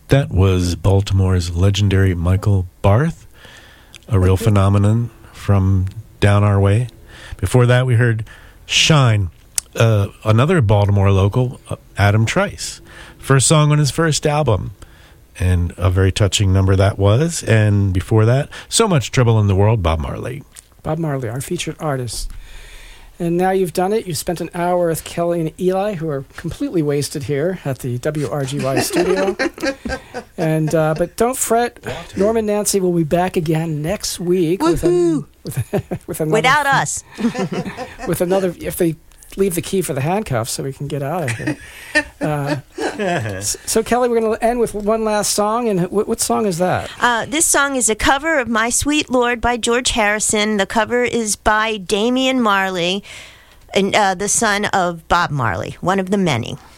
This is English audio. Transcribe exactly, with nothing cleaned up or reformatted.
That was Baltimore's legendary Michael Barth, a real phenomenon from down our way. Before that, we heard Shine, uh, another Baltimore local, uh, Adam Trice. First song on his first album, and a very touching number that was. And before that, So Much Trouble in the World, Bob Marley. Bob Marley, our featured artist. And now you've done it. You've spent an hour with Kelly and Eli, who are completely wasted here at the W R G Y studio. And uh, but don't fret, Norm and Nancy will be back again next week with, a, with, with another without us. with another. If they leave the key for the handcuffs, so we can get out of here. Uh, so Kelly, we're going to end with one last song, and what, what song is that? Uh, this song is a cover of My Sweet Lord by George Harrison. The cover is by Damian Marley, and uh, the son of Bob Marley, one of the many.